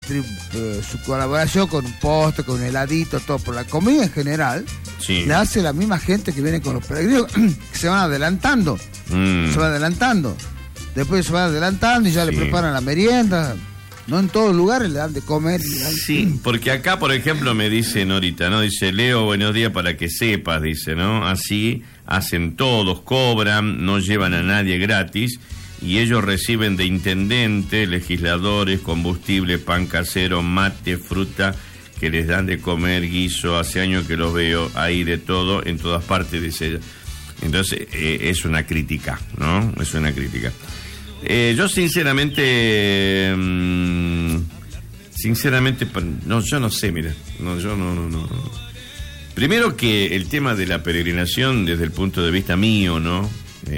su colaboración con un postre, con un heladito, todo. Por la comida en general, la hace la misma gente que viene con los peregrinos, que se van adelantando. Se van adelantando. Después se van adelantando y ya le preparan la merienda. No en todos lugares le dan de comer. Sí, porque acá, por ejemplo, me dice Norita, ¿no? Dice, Leo, buenos días para que sepas, dice, ¿no? Así hacen todos, cobran, no llevan a nadie gratis y ellos reciben de intendente, legisladores, combustible, pan casero, mate, fruta, que les dan de comer, guiso. Hace años que los veo ahí de todo, en todas partes, dice ella. Entonces, es una crítica, ¿no? Es una crítica. Yo sinceramente, no, yo no sé, mira, no, yo no. Primero que el tema de la peregrinación desde el punto de vista mío, ¿no?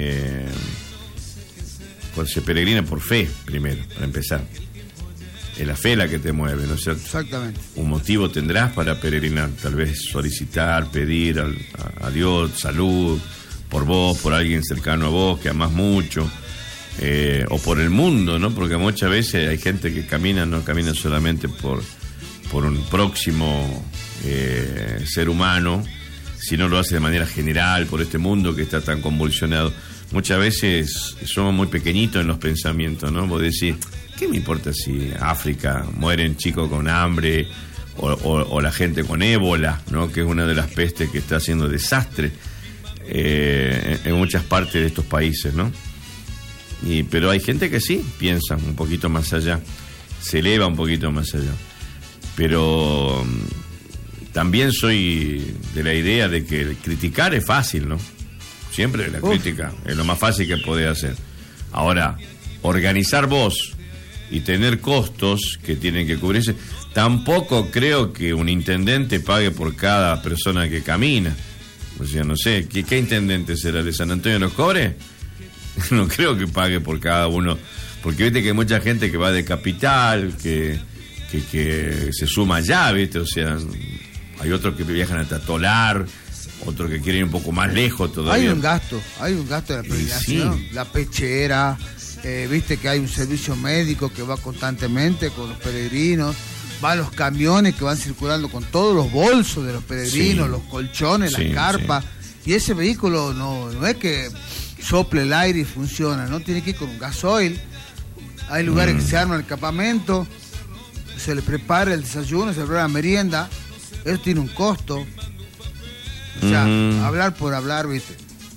Cuando se peregrina por fe, primero, para empezar. Es la fe la que te mueve, ¿no es cierto? Exactamente. Un motivo tendrás para peregrinar, tal vez solicitar, pedir a Dios salud, por vos, por alguien cercano a vos, que amás mucho. O por el mundo, ¿no? Porque muchas veces hay gente que camina, no camina solamente por un próximo ser humano, sino lo hace de manera general, por este mundo que está tan convulsionado. Muchas veces somos muy pequeñitos en los pensamientos, ¿no? Vos decís, ¿qué me importa si África mueren chicos con hambre o la gente con ébola, ¿no? Que es una de las pestes que está haciendo desastre en muchas partes de estos países, ¿no? Pero hay gente que sí piensa un poquito más allá, se eleva un poquito más allá. Pero también soy de la idea de que criticar es fácil, ¿no? Siempre la crítica es lo más fácil que podés hacer. Ahora, organizar vos y tener costos que tienen que cubrirse, tampoco creo que un intendente pague por cada persona que camina. O sea, no sé, ¿qué intendente será? ¿De San Antonio de los Cobres? No creo que pague por cada uno, porque viste que hay mucha gente que va de capital, que se suma allá, viste, o sea, hay otros que viajan hasta Tolar, otros que quieren ir un poco más lejos todavía. Hay un gasto de la peregrinación, la pechera, viste que hay un servicio médico que va constantemente con los peregrinos, van los camiones que van circulando con todos los bolsos de los peregrinos, los colchones, las carpas, y ese vehículo no es que sople el aire y funciona, ¿no? Tiene que ir con un gasoil. Hay lugares que se arman el campamento, se le prepara el desayuno, se le prepara la merienda. Eso tiene un costo. O sea, hablar por hablar, ¿viste?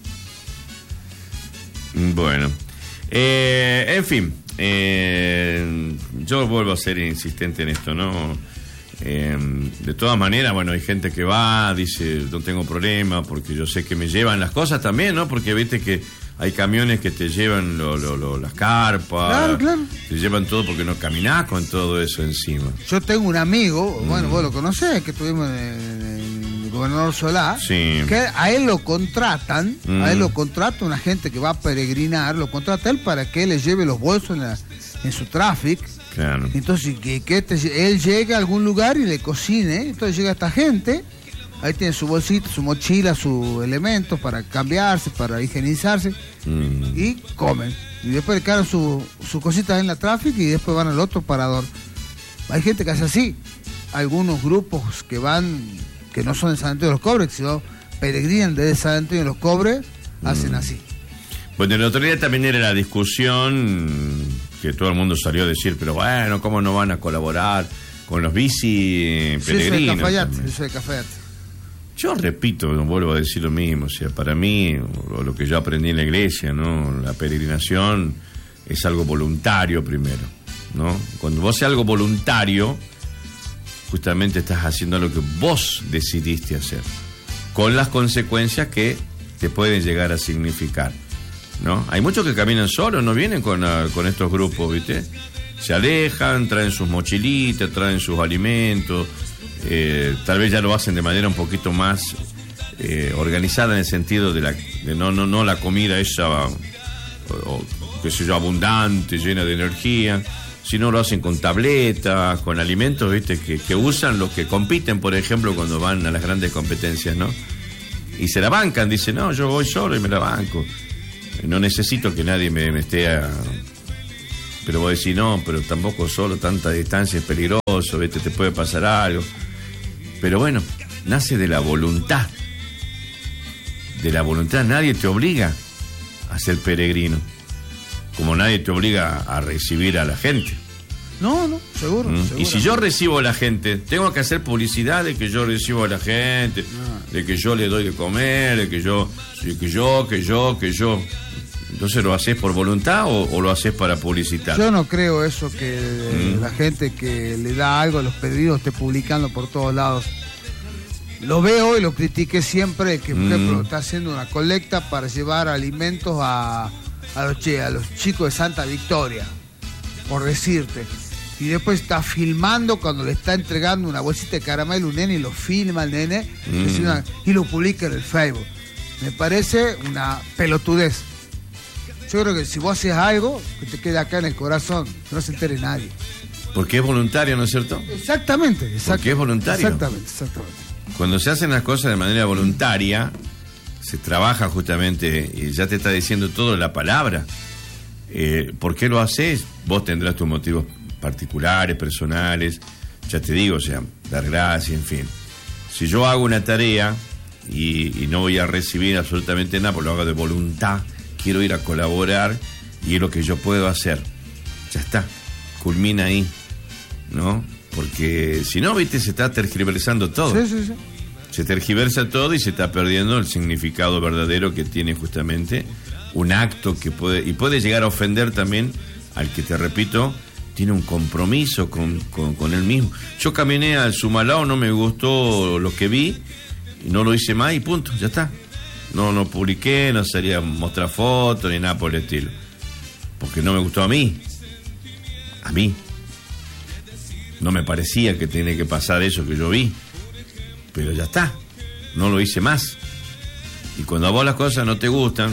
Bueno. En fin. Yo vuelvo a ser insistente en esto, ¿no? De todas maneras, bueno, hay gente que va, dice, no tengo problema, porque yo sé que me llevan las cosas también, ¿no? Porque viste que hay camiones que te llevan las carpas, claro. Te llevan todo porque no caminás con todo eso encima. Yo tengo un amigo, bueno, vos lo conocés, que estuvimos en el Gobernador Solá, que a él lo contratan, una gente que va a peregrinar, lo contrata él para que él le lleve los bolsos en su tráfico. Claro. Entonces, él llega a algún lugar y le cocine. Entonces llega esta gente, ahí tiene su bolsito, su mochila, sus elementos para cambiarse, para higienizarse, y comen. Y después le cargan sus cositas en la tráfico y después van al otro parador. Hay gente que hace así. Algunos grupos que van, que no son de San Antonio de los Cobres, sino peregrinan desde San Antonio de los Cobres, hacen así. Bueno, el otro día también era la discusión que todo el mundo salió a decir, pero bueno, ¿cómo no van a colaborar con los bici peregrinos? Eso de Cafayate. Yo repito, vuelvo a decir lo mismo, o sea, para mí, lo que yo aprendí en la iglesia, ¿no? La peregrinación es algo voluntario primero, ¿no? Cuando vos haces algo voluntario, justamente estás haciendo lo que vos decidiste hacer, con las consecuencias que te pueden llegar a significar, ¿no? Hay muchos que caminan solos, no vienen con estos grupos, ¿viste? Se alejan, traen sus mochilitas, traen sus alimentos, tal vez ya lo hacen de manera un poquito más organizada, en el sentido de no la comida esa, o qué sé yo, abundante, llena de energía, sino lo hacen con tabletas, con alimentos, ¿viste? Que usan los que compiten, por ejemplo, cuando van a las grandes competencias, ¿no? Y se la bancan, dicen, no, yo voy solo y me la banco. No necesito que nadie me esté Pero vos decís, no, pero tampoco solo tanta distancia es peligroso, ¿viste? Te puede pasar algo. Pero bueno, nace de la voluntad. De la voluntad, nadie te obliga a ser peregrino. Como nadie te obliga a recibir a la gente. No, seguro. Y si yo recibo a la gente, tengo que hacer publicidad de que yo recibo a la gente, de que yo le doy de comer, de que yo. Entonces, ¿lo haces por voluntad o lo haces para publicitar? Yo no creo eso, que la gente que le da algo a los peregrinos esté publicando por todos lados. Lo veo y lo critiqué siempre, que por ejemplo está haciendo una colecta para llevar alimentos a los chicos de Santa Victoria, por decirte. Y después está filmando cuando le está entregando una bolsita de caramelo a un nene y lo filma el nene y lo publica en el Facebook. Me parece una pelotudez. Yo creo que si vos haces algo, que te quede acá en el corazón, que no se entere nadie. Porque es voluntario, ¿no es cierto? Exactamente. Porque es voluntario. Exactamente. Cuando se hacen las cosas de manera voluntaria, se trabaja justamente, y ya te está diciendo todo la palabra. ¿Por qué lo haces? Vos tendrás tus motivos particulares, personales, ya te digo, o sea, dar gracias, en fin. Si yo hago una tarea y no voy a recibir absolutamente nada, pues lo hago de voluntad, quiero ir a colaborar y es lo que yo puedo hacer. Ya está, culmina ahí, ¿no? Porque si no, viste, se está tergiversando todo. Sí. Se tergiversa todo y se está perdiendo el significado verdadero que tiene justamente un acto que puede llegar a ofender también al que, te repito, tiene un compromiso con él mismo. Yo caminé al Sumalao, no me gustó lo que vi y no lo hice más y punto, ya está. No publiqué, no salía a mostrar fotos ni nada por el estilo. Porque no me gustó a mí. A mí. No me parecía que tenía que pasar eso que yo vi. Pero ya está. No lo hice más. Y cuando a vos las cosas no te gustan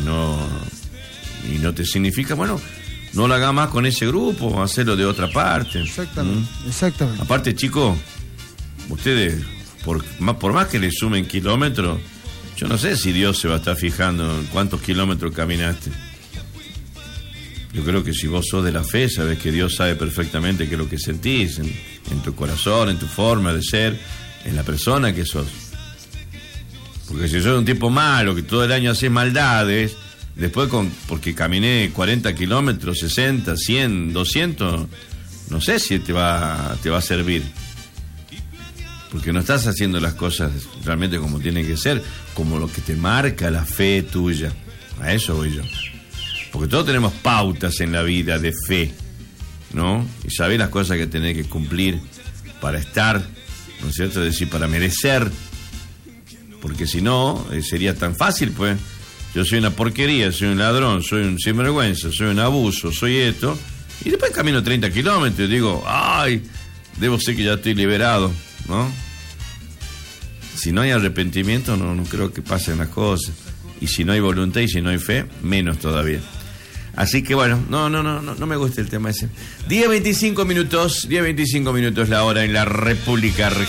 y no te significa, bueno, no lo hagas más con ese grupo, hacerlo de otra parte. Exactamente. Aparte, chicos, ustedes, por más que le sumen kilómetros, yo no sé si Dios se va a estar fijando en cuántos kilómetros caminaste. Yo creo que si vos sos de la fe, sabés que Dios sabe perfectamente qué es lo que sentís, en tu corazón, en tu forma de ser, en la persona que sos. Porque si sos un tipo malo, que todo el año haces maldades, después porque caminé 40 kilómetros, 60, 100, 200, no sé si te va a servir. Porque no estás haciendo las cosas realmente como tienen que ser, como lo que te marca la fe tuya. A eso voy yo. Porque todos tenemos pautas en la vida de fe, ¿no? Y sabés las cosas que tenés que cumplir para estar, ¿no es cierto? Es decir, para merecer. Porque si no, sería tan fácil, pues. Yo soy una porquería, soy un ladrón, soy un sinvergüenza, soy un abuso, soy esto. Y después camino 30 kilómetros y digo, ay, debo ser que ya estoy liberado, ¿no? Si no hay arrepentimiento, no creo que pasen las cosas. Y si no hay voluntad y si no hay fe, menos todavía. Así que bueno, no me gusta el tema ese. 10:25 minutos la hora en la República Argentina.